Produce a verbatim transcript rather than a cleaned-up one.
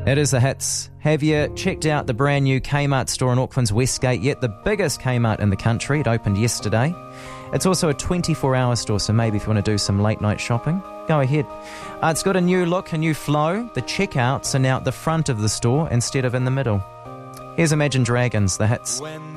It is the hits. Have you checked out the brand new Kmart store in Auckland's Westgate yet? The biggest Kmart in the country. It opened yesterday. It's also a twenty-four hour store, so maybe if you want to do some late night shopping, go ahead. Uh, it's got a new look, a new flow. The checkouts are now at the front of the store instead of in the middle. Here's Imagine Dragons, the hits. When